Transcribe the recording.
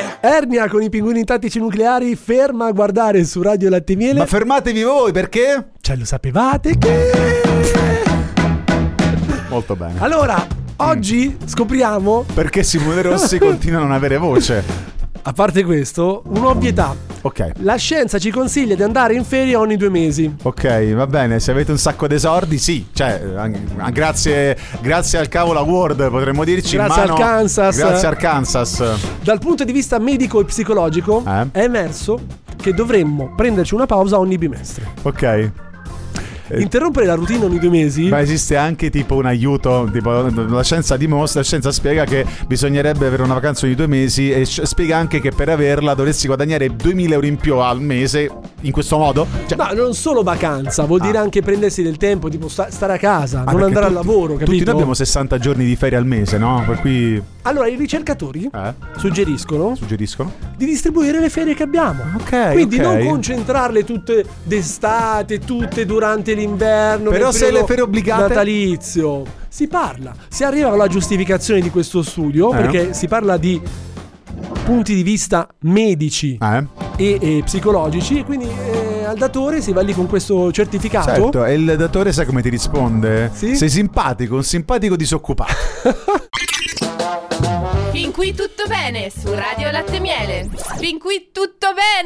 Ernia con i pinguini tattici nucleari, ferma a guardare su Radio Latte e Miele. Ma fermatevi voi, perché? Cioè, lo sapevate che... Molto bene. Allora, oggi scopriamo... Perché Simone Rossi continua a non avere voce. A parte questo, un'ovvietà. Ok. La scienza ci consiglia di andare in ferie ogni 2 mesi. Ok, va bene, se avete un sacco di soldi, sì, cioè, grazie al cavolo award potremmo dirci. Grazie al Kansas. Grazie al Kansas. Dal punto di vista medico e psicologico è emerso che dovremmo prenderci una pausa ogni bimestre. Ok. Interrompere la routine ogni 2 mesi. Ma esiste anche tipo un aiuto, tipo la scienza dimostra, la scienza spiega che bisognerebbe avere una vacanza ogni 2 mesi e spiega anche che per averla dovresti guadagnare 2.000 euro in più al mese in questo modo. Cioè, no, non solo vacanza, vuol dire anche prendersi del tempo, tipo stare a casa, non andare al lavoro, capito? Tutti noi abbiamo 60 giorni di ferie al mese, no? Per cui... Allora i ricercatori suggeriscono di distribuire le ferie che abbiamo. Ok. Quindi non concentrarle tutte d'estate, tutte durante l'inverno. Però se le ferie obbligate, natalizio. Si arriva alla giustificazione di questo studio perché si parla di punti di vista medici e psicologici, e quindi al datore si va lì con questo certificato. Certo, e il datore sai come ti risponde? Sì? Sei simpatico, un simpatico disoccupato. Fin qui tutto bene su Radio Latte e Miele. Fin qui tutto bene.